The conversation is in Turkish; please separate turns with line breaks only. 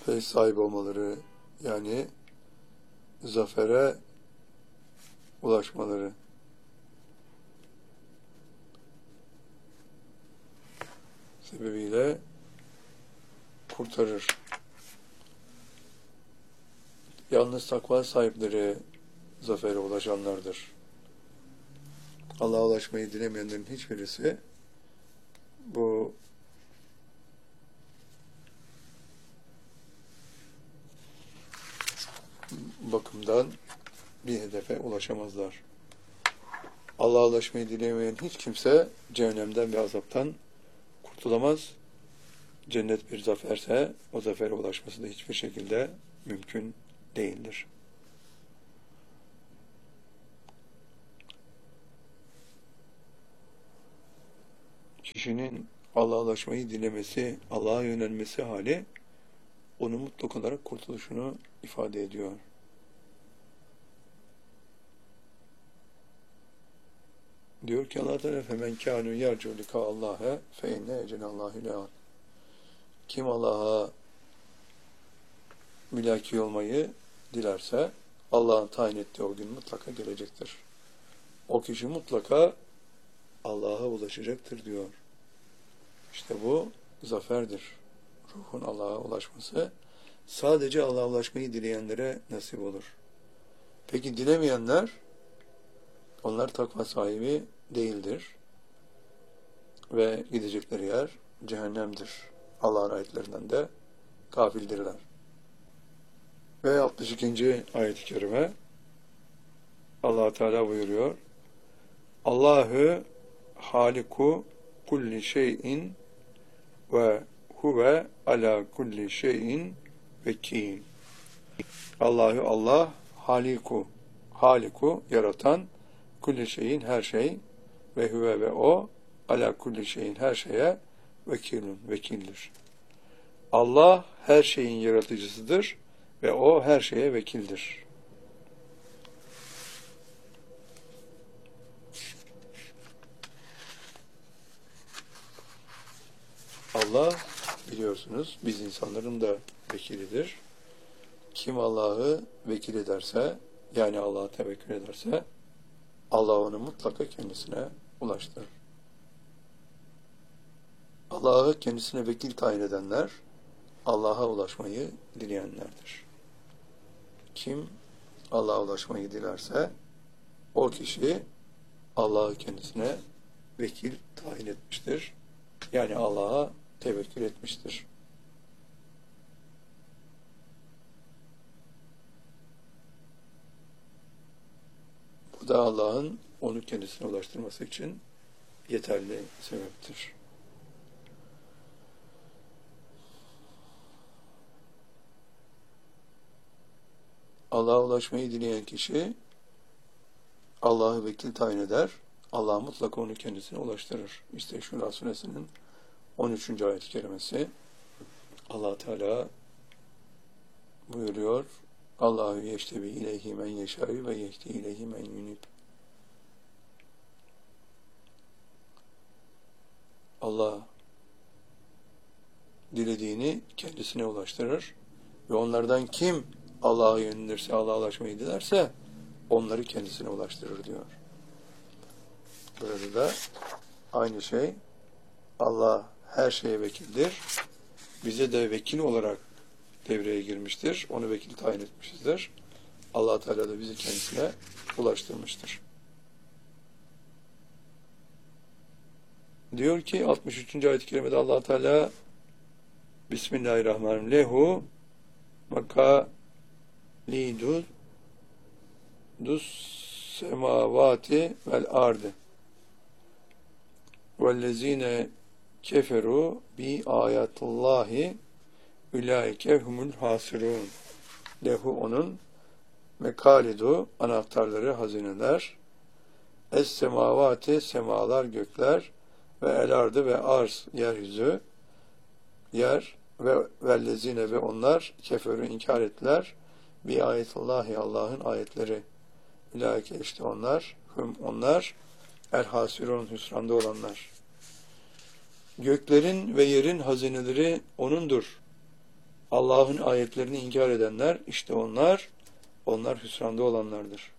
feyz sahibi olmaları, yani zafere ulaşmaları sebebiyle kurtarır. Yalnız takva sahipleri zafere ulaşanlardır. Allah'a ulaşmayı dilemeyenlerin hiçbirisi bu bakımdan bir hedefe ulaşamazlar. Allah'a ulaşmayı dilemeyen hiç kimse cehennemden ve azaptan kurtulamaz. Cennet bir zaferse o zafere ulaşması da hiçbir şekilde mümkün değildir. Kişinin Allah'a ulaşmayı dilemesi, Allah'a yönelmesi hali onun mutlak olarak kurtuluşunu ifade ediyor. Diyor ki Allah Teala femen kânû yercu likâ Allah'a fe inne ecelallâhi leât. Kim Allah'a mülaki olmayı dilerse Allah'ın tayin ettiği o gün mutlaka gelecektir. O kişi mutlaka Allah'a ulaşacaktır diyor. İşte bu zaferdir. Ruhun Allah'a ulaşması sadece Allah'a ulaşmayı dileyenlere nasip olur. Peki dilemeyenler, onlar takva sahibi değildir. Ve gidecekleri yer cehennemdir. Allah'ın ayetlerinden de gafildirler. Ve 62. ayet-i kerime Allah Teala buyuruyor. Allahu haliku kulli şeyin ve huve ala kulli şeyin vekil. Allahu Allah haliku yaratan, kulli şeyin her şey, ve huve ve o ala kulli şeyin her şeye vekildir. Allah her şeyin yaratıcısıdır ve o her şeye vekildir. Allah, biliyorsunuz, biz insanların da vekilidir. Kim Allah'ı vekil ederse, yani Allah'a tevekkül ederse, Allah onu mutlaka kendisine ulaştırır. Allah'ı kendisine vekil tayin edenler, Allah'a ulaşmayı dileyenlerdir. Kim Allah'a ulaşmayı dilerse, o kişi Allah'ı kendisine vekil tayin etmiştir. Yani Allah'a tevekkül etmiştir. Bu da Allah'ın onu kendisine ulaştırması için yeterli sebeptir. Allah'a ulaşmayı dileyen kişi Allah'ı vekil tayin eder. Allah mutlaka onu kendisine ulaştırır. İşte Şura Suresinin 13. ayet-i kerimesi. Allah Teala buyuruyor. Allahu yeştebi ileyhi men yeşâ'ü ve yehdi ileyhi men yunib. Allah dilediğini kendisine ulaştırır ve onlardan kim Allah'a yönelirse, Allah'a ulaşmayı dilerse onları kendisine ulaştırır diyor. Burada da aynı şey, Allah her şeye vekildir. Bize de vekil olarak devreye girmiştir. Onu vekil tayin etmişizdir. Allah Teala da bizi kendisine ulaştırmıştır. Diyor ki 63. ayet-i kerimede Allah Teala Bismillahirrahmanirrahim. Lehu makalidu dus semavati vel ardı vellezine keferu bi ayatullahi ulaike humul hasirun. Lehu onun mekalidu anahtarları, hazineler, es semavati semalar, gökler, ve el ardı ve arz yeryüzü, yer, ve vellezine ve onlar keferu inkar ettiler bi ayetullahi Allah'ın ayetleri. Ulaike işte onlar, onlar el hasirun hüsranda olanlar. Göklerin ve yerin hazineleri O'nundur. Allah'ın ayetlerini inkar edenler, işte onlar hüsranda olanlardır.